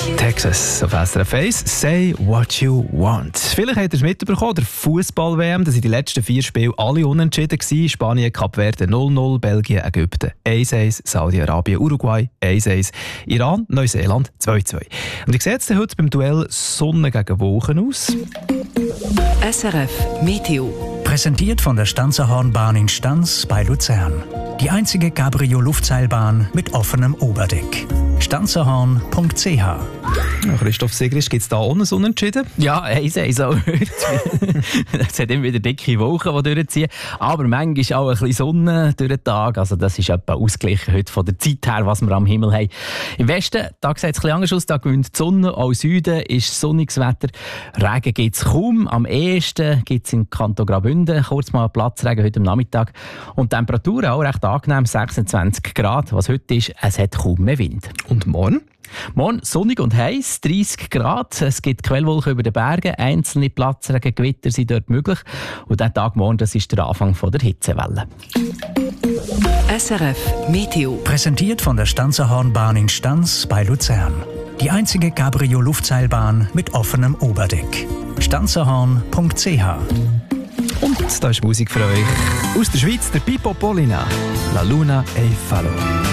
Texas auf SRF 1. Say what you want. Vielleicht habt ihr es mitbekommen, der Fußball-WM, da sind die letzten 4 Spiele alle unentschieden gewesen. Spanien, Kap Verde 0-0, Belgien, Ägypten 1-1, Saudi-Arabien, Uruguay 1-1, Iran, Neuseeland 2-2. Und wie sieht es denn heute beim Duell Sonne gegen Wolken aus? SRF Meteo. Präsentiert von der Stanzerhornbahn in Stanz bei Luzern. Die einzige Cabrio-Luftseilbahn mit offenem Oberdeck. stanzerhorn.ch. Ja, Christoph Sigrist, gibt es da auch ein Unentschieden? Ja, 1-1 auch heute. Es hat immer wieder dicke Wolken, die durchziehen. Aber manchmal auch ein bisschen Sonne durch den Tag. Also das ist etwa ausgeglichen heute von der Zeit her, was wir am Himmel haben. Im Westen, da sieht es ein bisschen anders aus. Da gewinnt die Sonne. Auch im Süden ist sonniges Wetter. Regen gibt es kaum. Am ehesten gibt es in Kanton Graubünden kurz mal Platzregen heute am Nachmittag. Und die Temperaturen auch recht angenehm, 26 Grad. Was heute ist, es hat kaum mehr Wind. Und morgen? Morgen sonnig und heiß, 30 Grad. Es gibt Quellwolken über den Bergen. Einzelne Platzregen, Gewitter sind dort möglich. Und der Tag morgen, das ist der Anfang der Hitzewelle. SRF Meteo. Präsentiert von der Stanzerhornbahn in Stanz bei Luzern. Die einzige Cabrio-Luftseilbahn mit offenem Oberdeck. stanzerhorn.ch. Und da ist Musik für euch aus der Schweiz, der Pippo Polina, La Luna e Fallo.